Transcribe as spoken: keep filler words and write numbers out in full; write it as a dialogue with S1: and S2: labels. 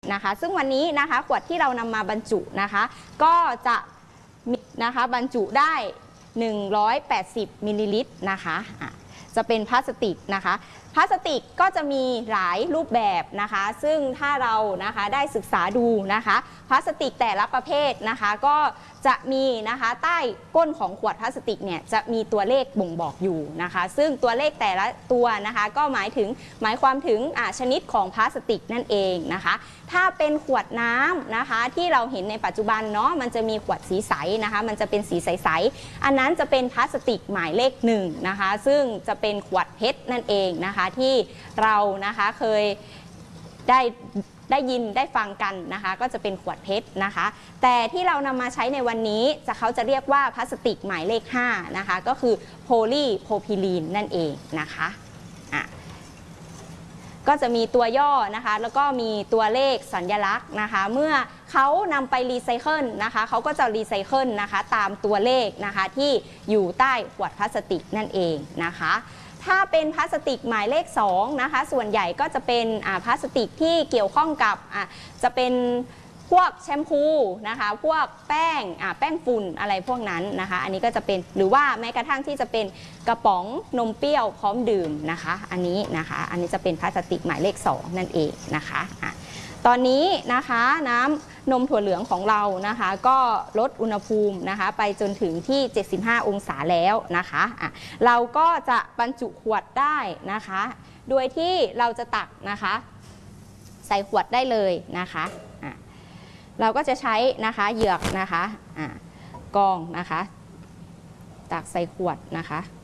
S1: นะคะซึ่งวันนี้นะคะขวดที่เรานำมาบรรจุนะคะก็จะมีนะคะบรรจุได้หนึ่งร้อยแปดสิบมิลลิลิตรนะคะจะเป็นพลาสติกนะคะพลาสติกก็จะมีหลายรูปแบบนะคะซึ่งถ้าเรานะคะได้ศึกษาดูนะคะพลาสติกแต่ละประเภทนะคะก็จะมีนะคะใต้ก้นของขวดพลาสติกเนี่ยจะมีตัวเลขบ่งบอกอยู่นะคะซึ่งตัวเลขแต่ละตัวนะคะก็หมายถึงหมายความถึงชนิดของพลาสติกนั่นเองนะคะถ้าเป็นขวดน้ำนะคะที่เราเห็นในปัจจุบันเนาะมันจะมีขวดสีใสนะคะมันจะเป็นสีใสๆอันนั้นจะเป็นพลาสติกหมายเลขหนึ่งนะคะซึ่งจะเป็นขวดเพชรนั่นเองนะคะที่เรานะคะเคยได้ได้ยินได้ฟังกันนะคะก็จะเป็นขวดเพชรนะคะแต่ที่เรานำมาใช้ในวันนี้จะเขาจะเรียกว่าพลาสติกหมายเลขห้านะคะก็คือโพลีโพรพิลีนนั่นเองนะคะอ่ะก็จะมีตัวย่อนะคะแล้วก็มีตัวเลขสัญลักษณ์นะคะเมื่อเขานำไปรีไซเคิลนะคะเขาก็จะรีไซเคิลนะคะตามตัวเลขนะคะที่อยู่ใต้ขวดพลาสติกนั่นเองนะคะถ้าเป็นพลาสติกหมายเลขสองนะคะส่วนใหญ่ก็จะเป็นพลาสติกที่เกี่ยวข้องกับจะเป็นพวกแชมพูนะคะพวกแป้งแป้งฝุ่นอะไรพวกนั้นนะคะอันนี้ก็จะเป็นหรือว่าแม้กระทั่งที่จะเป็นกระป๋องนมเปรี้ยวพร้อมดื่มนะคะอันนี้นะคะอันนี้จะเป็นพลาสติกหมายเลขสองนั่นเองนะคะตอนนี้นะคะน้ำนมถั่วเหลืองของเรานะคะก็ลดอุณหภูมินะคะไปจนถึงที่เจ็ดสิบห้าองศาแล้วนะคะะเราก็จะบรรจุขวดได้นะคะโดยที่เราจะตักนะคะใส่ขวดได้เลยนะคะะเราก็จะใช้นะคะเหยือกนะคะะกรองนะคะตักใส่ขวดนะคะ